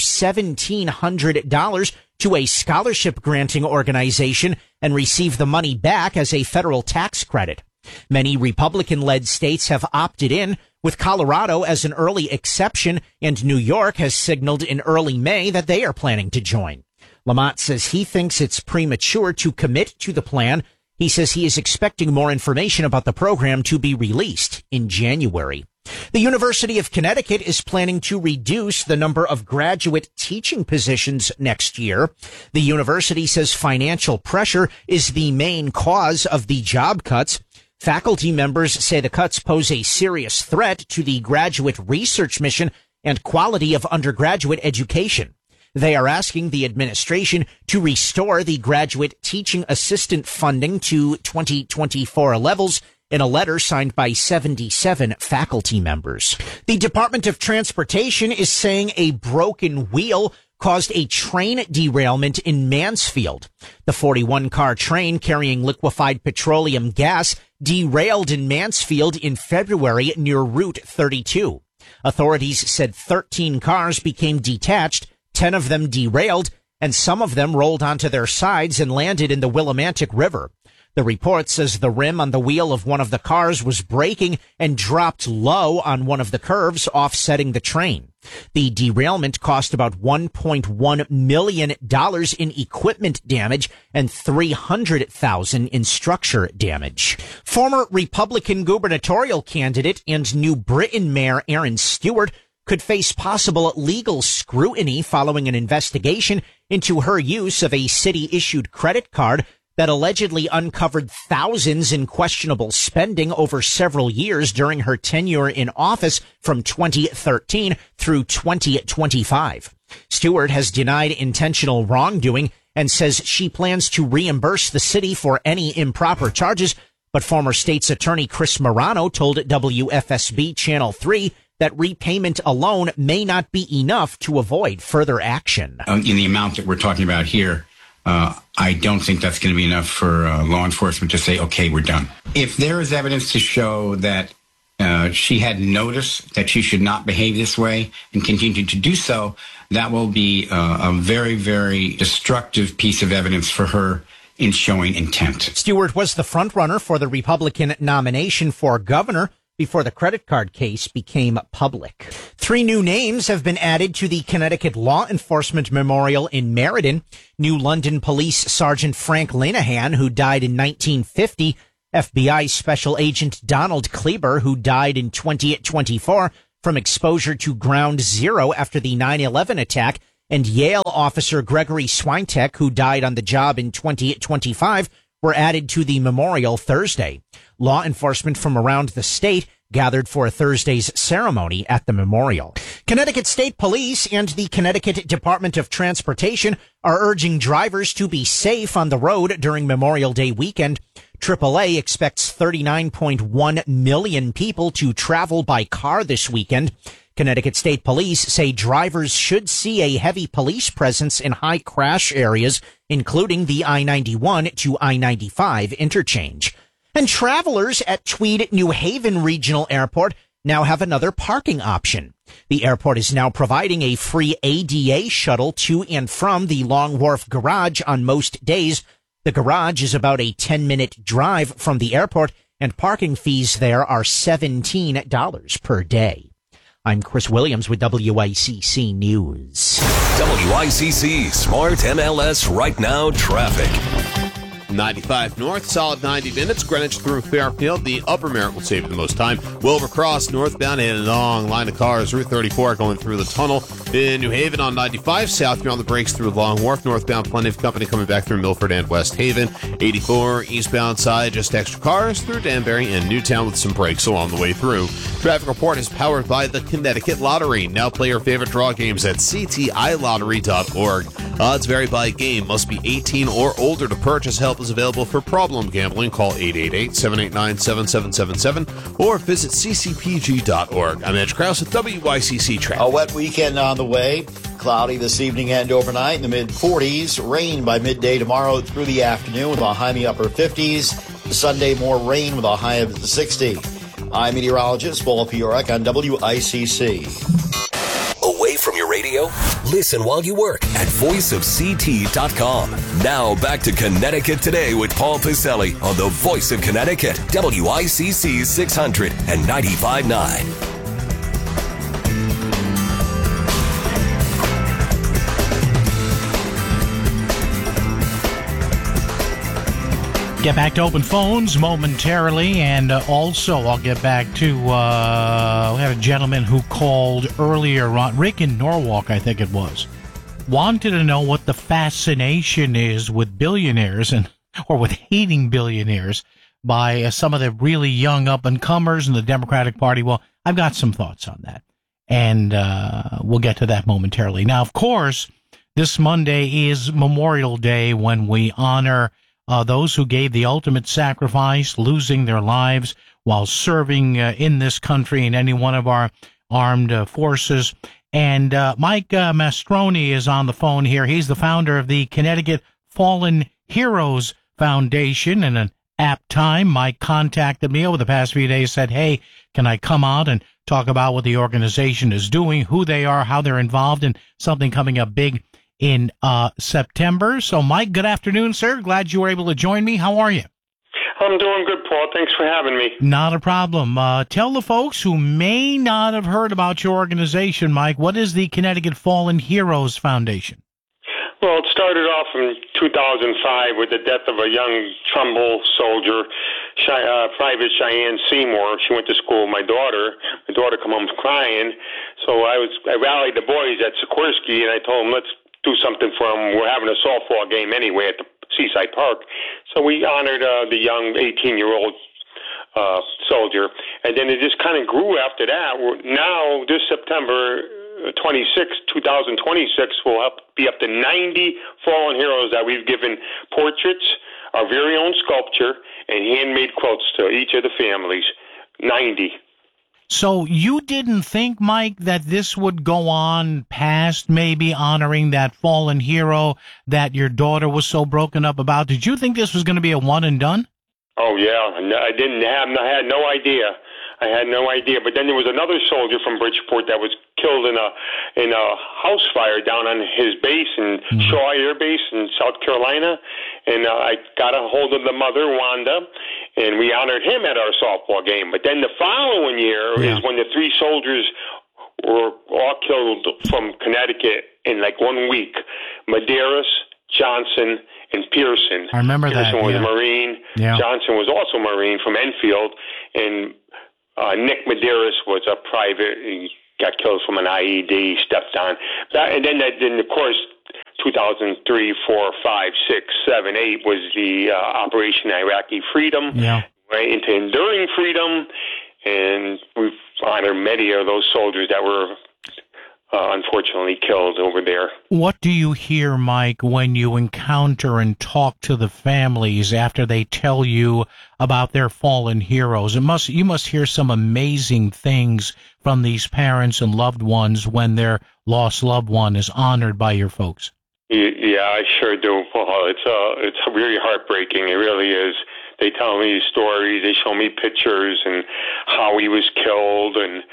$1,700 to a scholarship granting organization and receive the money back as a federal tax credit. Many Republican-led states have opted in, with Colorado as an early exception, and New York has signaled in early May that they are planning to join. Lamont says he thinks it's premature to commit to the plan. He says he is expecting more information about the program to be released in January. The University of Connecticut is planning to reduce the number of graduate teaching positions next year. The university says financial pressure is the main cause of the job cuts. Faculty members say the cuts pose a serious threat to the graduate research mission and quality of undergraduate education. They are asking the administration to restore the graduate teaching assistant funding to 2024 levels in a letter signed by 77 faculty members. The Department of Transportation is saying a broken wheel caused a train derailment in Mansfield. The 41-car train carrying liquefied petroleum gas derailed in Mansfield in February near Route 32. Authorities said 13 cars became detached, 10 of them derailed, and some of them rolled onto their sides and landed in the Willimantic River. The report says the rim on the wheel of one of the cars was breaking and dropped low on one of the curves, offsetting the train. The derailment cost about $1.1 million in equipment damage and $300,000 in structure damage. Former Republican gubernatorial candidate and New Britain Mayor Aaron Stewart could face possible legal scrutiny following an investigation into her use of a city-issued credit card that allegedly uncovered thousands in questionable spending over several years during her tenure in office from 2013 through 2025. Stewart has denied intentional wrongdoing and says she plans to reimburse the city for any improper charges, but former state's attorney Chris Morano told WFSB Channel 3 that repayment alone may not be enough to avoid further action. In the amount that we're talking about here, I don't think that's going to be enough for law enforcement to say, okay, we're done. If there is evidence to show that she had noticed that she should not behave this way and continued to do so, that will be a very, very destructive piece of evidence for her in showing intent. Stewart was the frontrunner for the Republican nomination for governor before the credit card case became public. 3 new names have been added to the Connecticut Law Enforcement Memorial in Meriden. New London Police Sergeant Frank Linehan, who died in 1950, FBI Special Agent Donald Kleber, who died in 2024 from exposure to Ground Zero after the 9/11 attack, and Yale officer Gregory Swintek, who died on the job in 2025, were added to the memorial Thursday. Law enforcement from around the state gathered for Thursday's ceremony at the memorial. Connecticut State Police and the Connecticut Department of Transportation are urging drivers to be safe on the road during Memorial Day weekend. AAA expects 39.1 million people to travel by car this weekend. Connecticut State Police say drivers should see a heavy police presence in high crash areas, including the I-91 to I-95 interchange. And travelers at Tweed New Haven Regional Airport now have another parking option. The airport is now providing a free ADA shuttle to and from the Long Wharf Garage on most days. The garage is about a 10-minute drive from the airport, and parking fees there are $17 per day. I'm Chris Williams with WICC News. WICC Smart MLS Right Now Traffic. 95 north, solid 90 minutes. Greenwich through Fairfield. The upper Merritt will save you the most time. Wilbur Cross northbound, a long line of cars. Route 34 going through the tunnel. In New Haven on 95 south, you're on the brakes through Long Wharf. Northbound, plenty of company coming back through Milford and West Haven. 84 eastbound side, just extra cars through Danbury and Newtown with some brakes along the way through. Traffic report is powered by the Connecticut Lottery. Now play your favorite draw games at ctilottery.org. Odds vary by game. Must be 18 or older to purchase. Help is available for problem gambling. Call 888-789-7777 or visit ccpg.org. I'm Edge Krause with WICC Traffic. A wet weekend on the way. Cloudy this evening and overnight in the mid-40s. Rain by midday tomorrow through the afternoon with a high in the upper 50s. Sunday, more rain with a high of 60. I'm meteorologist Paul Piorek on WICC. Away from your radio? Listen while you work at voiceofct.com. Now back to Connecticut Today with Paul Pacelli on the Voice of Connecticut, WICC 600 and 95.9. Get back to open phones momentarily, and also I'll get back to, we had a gentleman who called earlier on, Rick in Norwalk, I think it was, wanted to know what the fascination is with billionaires, or with hating billionaires, by some of the really young up-and-comers in the Democratic Party. Well, I've got some thoughts on that, and we'll get to that momentarily. Now, of course, this Monday is Memorial Day, when we honor those who gave the ultimate sacrifice, losing their lives while serving in this country in any one of our armed forces. And Mike Mastroni is on the phone here. He's the founder of the Connecticut Fallen Heroes Foundation. In an apt time, Mike contacted me over the past few days, said, hey, can I come out and talk about what the organization is doing, who they are, how they're involved in something coming up big in September. So, Mike, good afternoon, sir. Glad you were able to join me. How are you? I'm doing good, Paul. Thanks for having me. Not a problem. Tell the folks who may not have heard about your organization, Mike, what is the Connecticut Fallen Heroes Foundation? Well, it started off in 2005 with the death of a young Trumbull soldier, Private Cheyenne Seymour. She went to school with my daughter. My daughter came home crying. So I rallied the boys at Sikorsky, and I told them, let's do something for them. We're having a softball game anyway at the Seaside Park. So we honored the young 18-year-old soldier. And then it just kind of grew after that. Now, this September 26, 2026, will be up to 90 fallen heroes that we've given portraits, our very own sculpture, and handmade quotes to each of the families. 90. So you didn't think, Mike, that this would go on past maybe honoring that fallen hero that your daughter was so broken up about? Did you think this was going to be a one and done? Oh, yeah. I had no idea. I had no idea. But then there was another soldier from Bridgeport that was killed in a house fire down on his base in Shaw Air Base in South Carolina. And I got a hold of the mother, Wanda, and we honored him at our softball game. But then the following year is when the 3 soldiers were all killed from Connecticut in like 1 week. Medeiros, Johnson, and Pearson. I remember Pearson that. was a Marine. Yeah. Johnson was also a Marine from Enfield. And Nick Medeiros was a private. He got killed from an IED, stepped on. And then, of course, 2003, 4, 5, 6, 7, 8 was the Operation Iraqi Freedom. Yeah. Right into Enduring Freedom. And we've honored many of those soldiers that were unfortunately killed over there. What do you hear, Mike, when you encounter and talk to the families after they tell you about their fallen heroes? You must hear some amazing things from these parents and loved ones when their lost loved one is honored by your folks. Yeah, I sure do. Well, it's really heartbreaking. It really is. They tell me stories. They show me pictures and how he was killed, and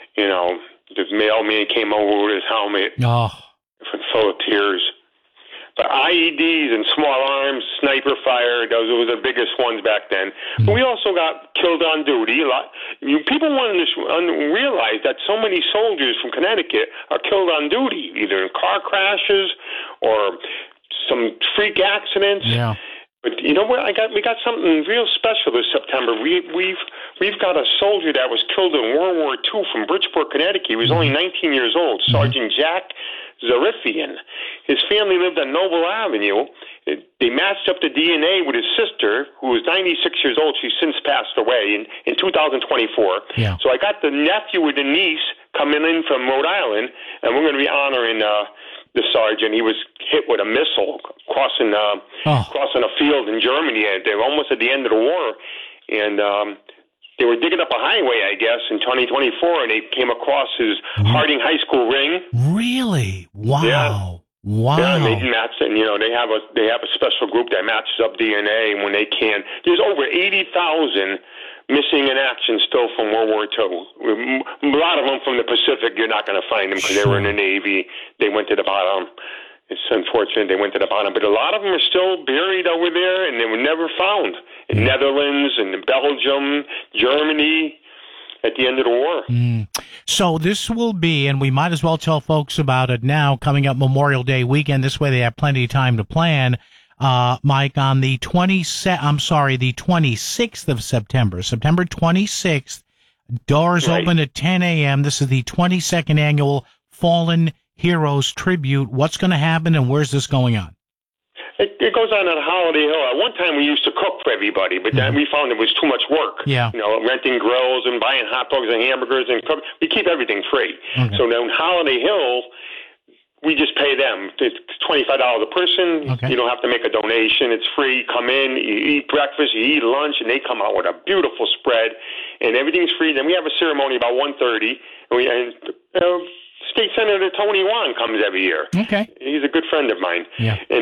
the mailman came over with his helmet, full of tears. But IEDs and small arms, sniper fire, those were the biggest ones back then. But we also got killed on duty. People want to realize that so many soldiers from Connecticut are killed on duty, either in car crashes or some freak accidents. Yeah. But you know what? We got something real special this September. We've got a soldier that was killed in World War II from Bridgeport, Connecticut. He was only 19 years old, Sergeant Jack Zarifian. His family lived on Noble Avenue. They matched up the DNA with his sister, who was 96 years old. She's since passed away in 2024. Yeah. So I got the nephew with the niece coming in from Rhode Island, and we're going to be honoring the sergeant. He was hit with a missile crossing a field in Germany. They were almost at the end of the war, and they were digging up a highway, I guess, in 2024, and they came across his Harding High School ring. Really? Wow. Yeah. Wow. Yeah, and they matched, and they have a special group that matches up DNA when they can. There's over 80,000 missing in action still from World War II. A lot of them from the Pacific. You're not going to find them because they were in the Navy. They went to the bottom. It's unfortunate they went to the bottom, but a lot of them are still buried over there, and they were never found in Netherlands and Belgium, Germany, at the end of the war. So this will be, and we might as well tell folks about it now, coming up Memorial Day weekend. This way they have plenty of time to plan. Mike, on the 26th of September, September 26th, doors open at 10 a.m. This is the 22nd annual Fallen Heroes Tribute. What's going to happen, and where's this going on? It goes on at Holiday Hill. At one time, we used to cook for everybody, but then we found it was too much work. Yeah. Renting grills and buying hot dogs and hamburgers and cook. We keep everything free. Okay. So then Holiday Hill, we just pay them. It's $25 a person. Okay. You don't have to make a donation. It's free. Come in, you eat breakfast, you eat lunch, and they come out with a beautiful spread, and everything's free. Then we have a ceremony about 1:30, and State Senator Tony Wong comes every year. Okay. He's a good friend of mine. Yeah. And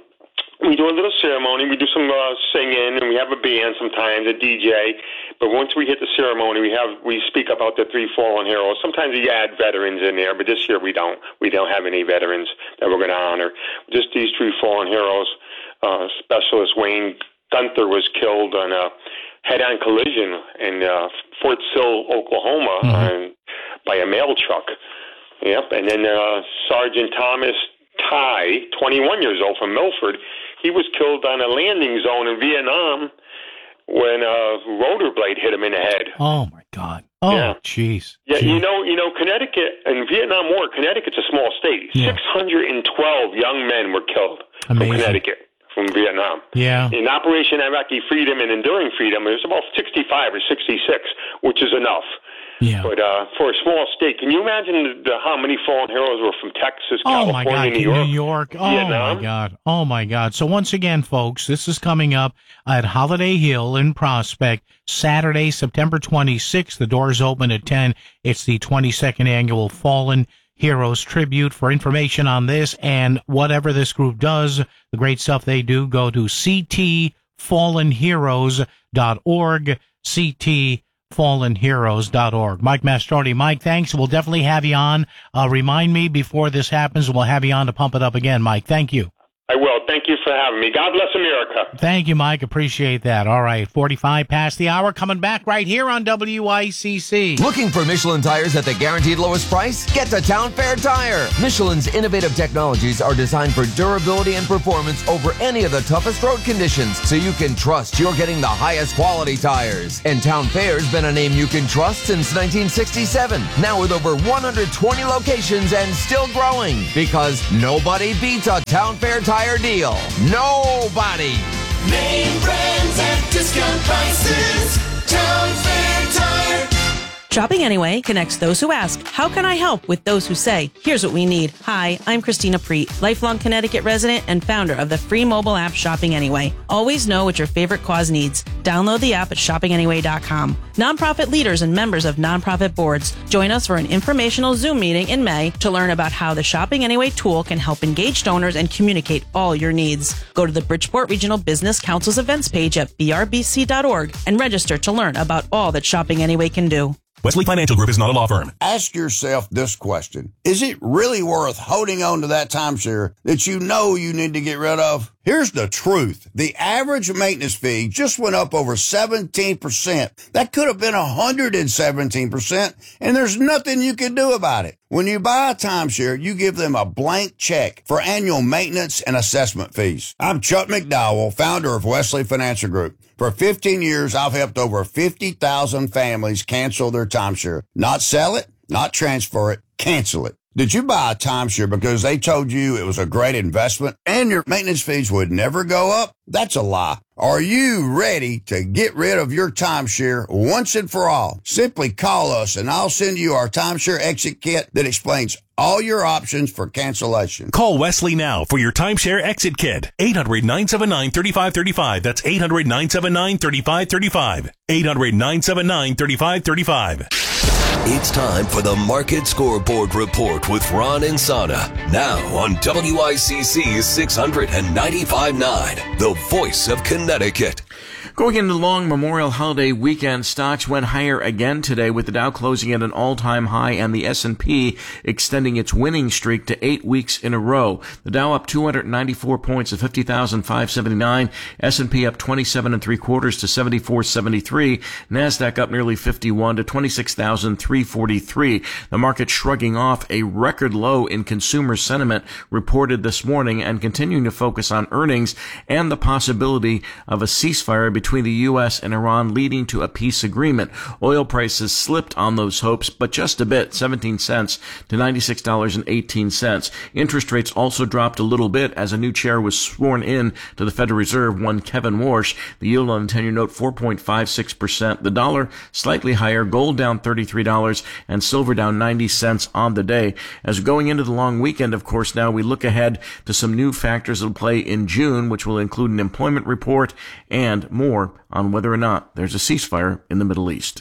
we do a little ceremony. We do some singing, and we have a band sometimes, a DJ. But once we hit the ceremony, we speak about the 3 fallen heroes. Sometimes we add veterans in there, but this year we don't. We don't have any veterans that we're going to honor. Just these 3 fallen heroes. Specialist Wayne Gunther was killed on a head-on collision in Fort Sill, Oklahoma, by a mail truck. Yep, and then Sergeant Thomas Ty, 21 years old, from Milford, he was killed on a landing zone in Vietnam when a rotor blade hit him in the head. Oh, my God. Oh, jeez. Yeah, you know, Connecticut, in Vietnam War, Connecticut's a small state. Yeah. 612 young men were killed from Connecticut, from Vietnam. Yeah. In Operation Iraqi Freedom and Enduring Freedom, it was about 65 or 66, which is enough. Yeah. But for a small state, can you imagine how many fallen heroes were from Texas, California, New York? Oh, Vietnam? my God. Oh, my God. So once again, folks, this is coming up at Holiday Hill in Prospect, Saturday, September 26th. The doors open at 10. It's the 22nd annual Fallen Heroes Tribute. For information on this and whatever this group does, the great stuff they do, go to ctfallenheroes.org, fallenheroes.org. Mike Mastroni. Mike, thanks. We'll definitely have you on. Remind me before this happens. We'll have you on to pump it up again, Mike. Thank you. I will. Thank you for having me. God bless America. Thank you, Mike. Appreciate that. All right, 45 past the hour. Coming back right here on WICC. Looking for Michelin tires at the guaranteed lowest price? Get to Town Fair Tire. Michelin's innovative technologies are designed for durability and performance over any of the toughest road conditions, so you can trust you're getting the highest quality tires. And Town Fair's been a name you can trust since 1967. Now with over 120 locations and still growing. Because nobody beats a Town Fair Tire deal. Nobody. Name brands at discount prices. Town Fair Tire. Shopping Anyway connects those who ask, how can I help, with those who say, here's what we need. Hi, I'm Christina Preet, lifelong Connecticut resident and founder of the free mobile app Shopping Anyway. Always know what your favorite cause needs. Download the app at shoppinganyway.com. Nonprofit leaders and members of nonprofit boards, join us for an informational Zoom meeting in May to learn about how the Shopping Anyway tool can help engage donors and communicate all your needs. Go to the Bridgeport Regional Business Council's events page at brbc.org and register to learn about all that Shopping Anyway can do. Wesley Financial Group is not a law firm. Ask yourself this question. Is it really worth holding on to that timeshare that you know you need to get rid of? Here's the truth. The average maintenance fee just went up over 17%. That could have been 117%, and there's nothing you can do about it. When you buy a timeshare, you give them a blank check for annual maintenance and assessment fees. I'm Chuck McDowell, founder of Wesley Financial Group. For 15 years, I've helped over 50,000 families cancel their timeshare. Not sell it, not transfer it, cancel it. Did you buy a timeshare because they told you it was a great investment and your maintenance fees would never go up? That's a lie. Are you ready to get rid of your timeshare once and for all? Simply call us and I'll send you our timeshare exit kit that explains all your options for cancellation. Call Wesley now for your timeshare exit kit. 800-979-3535. That's 800-979-3535. 800-979-3535. It's time for the Market Scoreboard Report with Ron and Sana. Now on WICC's 695.9, the voice of Connecticut. Going into the long Memorial Holiday weekend, stocks went higher again today, with the Dow closing at an all-time high and the S&P extending its winning streak to 8 weeks in a row. The Dow up 294 points to 50,579. S&P up 27 3/4 to 7473. NASDAQ up nearly 51 to 26,343. The market shrugging off a record low in consumer sentiment reported this morning and continuing to focus on earnings and the possibility of a ceasefire between the U.S. and Iran leading to a peace agreement. Oil prices slipped on those hopes, but just a bit, 17 cents to $96.18. Interest rates also dropped a little bit as a new chair was sworn in to the Federal Reserve, one Kevin Warsh. The yield on the 10-year note, 4.56%. The dollar slightly higher, gold down $33, and silver down 90 cents on the day. As going into the long weekend, of course, now we look ahead to some new factors that will play in June, which will include an employment report and more on whether or not there's a ceasefire in the Middle East.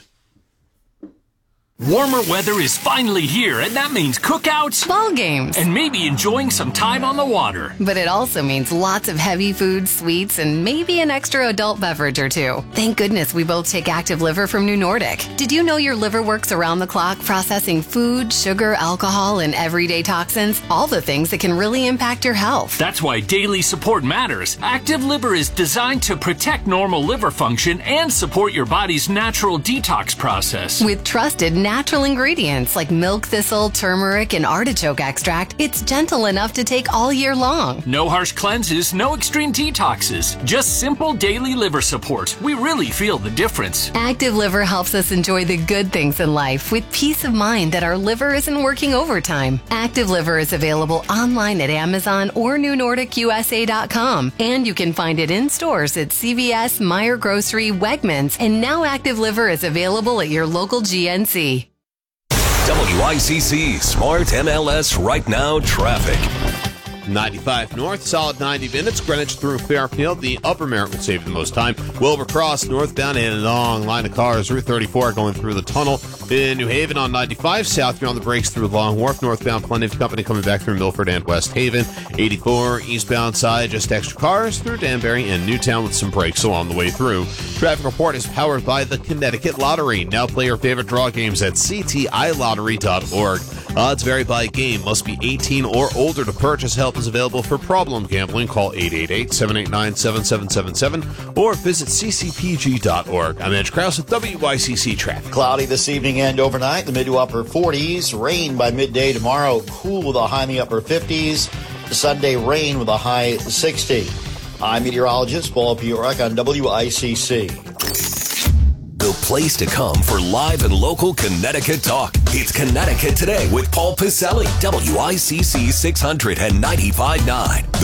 Warmer weather is finally here, and that means cookouts, ball games, and maybe enjoying some time on the water. But it also means lots of heavy food, sweets, and maybe an extra adult beverage or two. Thank goodness we both take Active Liver from New Nordic. Did you know your liver works around the clock processing food, sugar, alcohol, and everyday toxins? All the things that can really impact your health. That's why daily support matters. Active Liver is designed to protect normal liver function and support your body's natural detox process. With trusted natural ingredients like milk thistle, turmeric, and artichoke extract, it's gentle enough to take all year long. No harsh cleanses, no extreme detoxes, just simple daily liver support. We really feel the difference. Active Liver helps us enjoy the good things in life with peace of mind that our liver isn't working overtime. Active Liver is available online at Amazon or NewNordicUSA.com, and you can find it in stores at CVS, Meijer Grocery, Wegmans, and now Active Liver is available at your local GNC. WICC Smart MLS Right Now Traffic. 95 north, solid 90 minutes. Greenwich through Fairfield. The upper Merritt will save you the most time. Wilbur Cross northbound and a long line of cars. Route 34 going through the tunnel. In New Haven on 95 south, you're on the brakes through Long Wharf. Northbound, plenty of company coming back through Milford and West Haven. 84 eastbound side, just extra cars through Danbury and Newtown with some brakes along the way through. Traffic report is powered by the Connecticut Lottery. Now play your favorite draw games at ctilottery.org. Odds vary by game. Must be 18 or older to purchase. Help is available for problem gambling. Call 888-789-7777 or visit ccpg.org. I'm Edge Krause with WYCC Traffic. Cloudy this evening and overnight, the mid to upper 40s. Rain by midday tomorrow. Cool with a high in the upper 50s. Sunday, rain with a high 60. I'm meteorologist Paul Piorek on WICC. The place to come for live and local Connecticut talk. It's Connecticut Today with Paul Piselli, WICC 695.9.